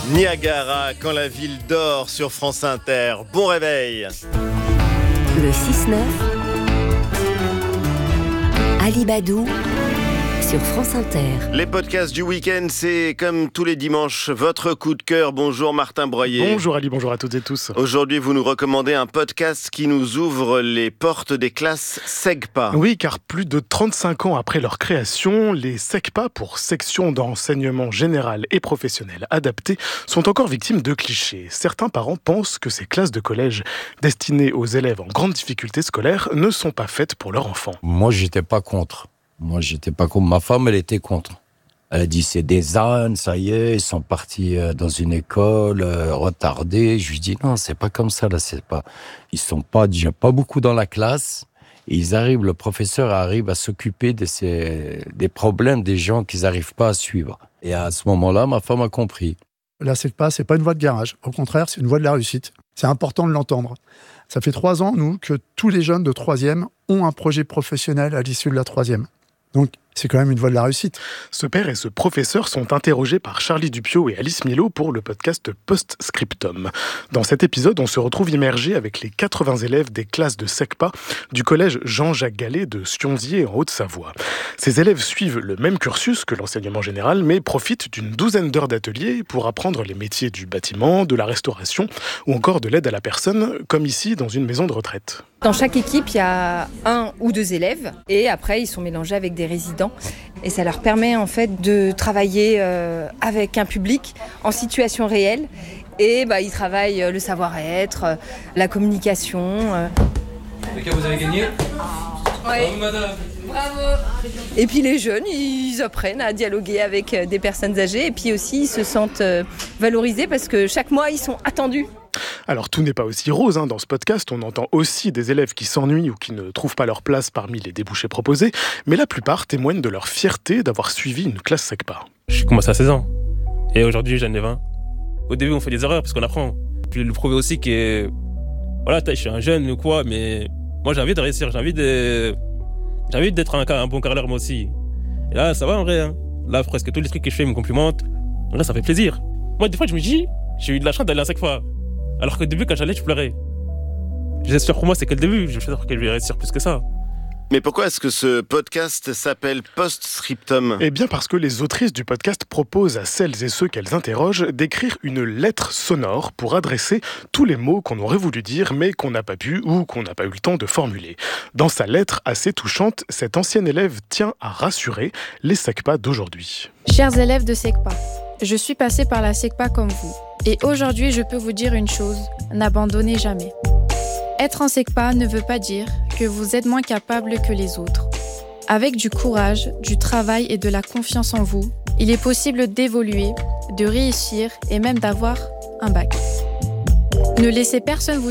Niagara, quand la ville dort sur France Inter. Bon réveil. Le 6-9, Alibadou sur France Inter. Les podcasts du week-end, c'est comme tous les dimanches, votre coup de cœur. Bonjour Martin Broyer. Bonjour Ali, bonjour à toutes et tous. Aujourd'hui, vous nous recommandez un podcast qui nous ouvre les portes des classes SEGPA. Oui, car plus de 35 ans après leur création, les SEGPA, pour section d'enseignement général et professionnel adapté, sont encore victimes de clichés. Certains parents pensent que ces classes de collège destinées aux élèves en grande difficulté scolaire ne sont pas faites pour leurs enfants. Moi, j'étais pas contre. Ma femme, elle était contre. Elle a dit, c'est des ânes, ça y est, ils sont partis dans une école retardée. Je lui dis, non, c'est pas comme ça, là, ils sont pas déjà pas beaucoup dans la classe. Et le professeur arrive à s'occuper des problèmes des gens qu'ils n'arrivent pas à suivre. Et à ce moment-là, ma femme a compris. La SEGPA, c'est pas une voie de garage. Au contraire, c'est une voie de la réussite. C'est important de l'entendre. Ça fait 3 ans, nous, que tous les jeunes de 3e ont un projet professionnel à l'issue de la 3e. Donc, c'est quand même une voie de la réussite. Ce père et ce professeur sont interrogés par Charlie Dupiot et Alice Milo pour le podcast Post-Scriptum. Dans cet épisode, on se retrouve immergé avec les 80 élèves des classes de SEGPA du collège Jean-Jacques Gallet de Sionzier en Haute-Savoie. Ces élèves suivent le même cursus que l'enseignement général, mais profitent d'une 12aine d'heures d'atelier pour apprendre les métiers du bâtiment, de la restauration ou encore de l'aide à la personne, comme ici dans une maison de retraite. Dans chaque équipe, il y a 1 ou 2 élèves et après, ils sont mélangés avec des résidents. Et ça leur permet en fait de travailler avec un public en situation réelle. Et ils travaillent le savoir-être, la communication. Ok, vous avez gagné ? Oui. Bravo, madame. Bravo. Et puis les jeunes, ils apprennent à dialoguer avec des personnes âgées et puis aussi ils se sentent valorisés parce que chaque mois, ils sont attendus. Alors tout n'est pas aussi rose, dans ce podcast, on entend aussi des élèves qui s'ennuient ou qui ne trouvent pas leur place parmi les débouchés proposés, mais la plupart témoignent de leur fierté d'avoir suivi une classe SEGPA. J'ai commencé à 16 ans et aujourd'hui j'en ai 20. Au début on fait des erreurs parce qu'on apprend. Puis le prouver aussi que voilà, je suis un jeune ou quoi, mais moi j'ai envie de réussir, j'ai envie d'être un bon carreleur moi aussi. Et là ça va en vrai, Là presque tous les trucs que je fais me complimentent. En vrai ça fait plaisir. Moi des fois je me dis, j'ai eu de la chance d'aller à SEGPA. Alors qu'au début, quand j'allais, je pleurais. J'étais sûr pour moi, c'est que le début. Je suis sûr que je vais réussir plus que ça. Mais pourquoi est-ce que ce podcast s'appelle Post-Scriptum ? Eh bien parce que les autrices du podcast proposent à celles et ceux qu'elles interrogent d'écrire une lettre sonore pour adresser tous les mots qu'on aurait voulu dire mais qu'on n'a pas pu ou qu'on n'a pas eu le temps de formuler. Dans sa lettre assez touchante, cette ancienne élève tient à rassurer les SEGPA d'aujourd'hui. Chers élèves de SEGPA, je suis passée par la SEGPA comme vous. Et aujourd'hui, je peux vous dire une chose, n'abandonnez jamais. Être en SEGPA ne veut pas dire que vous êtes moins capable que les autres. Avec du courage, du travail et de la confiance en vous, il est possible d'évoluer, de réussir et même d'avoir un bac. Ne laissez personne vous